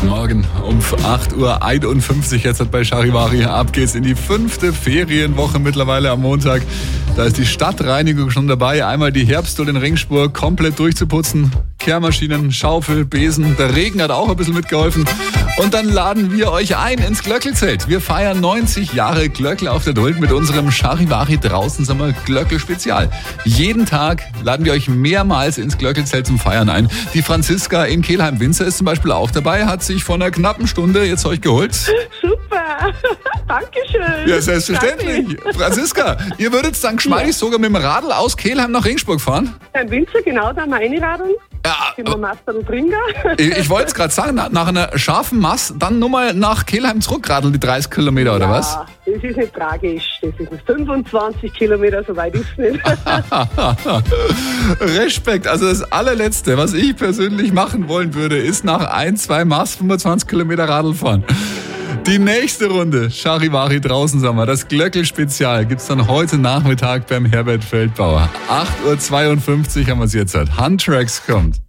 Morgen um 8.51 Uhr jetzt bei Charivari. Ab geht's in die 5. Ferienwoche mittlerweile am Montag. Da ist die Stadtreinigung schon dabei, einmal die Herbsttull in Ringspur komplett durchzuputzen. Kehrmaschinen, Schaufel, Besen, der Regen hat auch ein bisschen mitgeholfen. Und dann laden wir euch ein ins Glöckelzelt. Wir feiern 90 Jahre Glöckl auf der Duld mit unserem Charivari draußen Sommer Glöckel-Spezial. Jeden Tag laden wir euch mehrmals ins Glöckelzelt zum Feiern ein. Die Franziska in Kelheim-Winzer ist zum Beispiel auch dabei, hat sich vor einer knappen Stunde ihr Zeug geholt. Super, Dankeschön. Ja, selbstverständlich. Danke. Franziska, ihr würdet dann geschmeidig sogar mit dem Radl aus Kelheim nach Ringsburg fahren? Ein Winzer, genau, da meine Radeln. Ja, Master und Ringer. ich wollte es gerade sagen, nach einer scharfen Mass, dann nur mal nach Kelheim zurückradeln, die 30 Kilometer, oder was? Ja, das ist nicht tragisch. Das ist 25 Kilometer, so weit ist es nicht. Respekt. Also das allerletzte, was ich persönlich machen wollen würde, ist nach 1-2 Mass 25 Kilometer Radl fahren. Die nächste Runde, Charivari draußen Sommer, das Glöckel-Spezial, gibt's dann heute Nachmittag beim Herbert Feldbauer. 8.52 Uhr haben wir es jetzt. Handtracks kommt.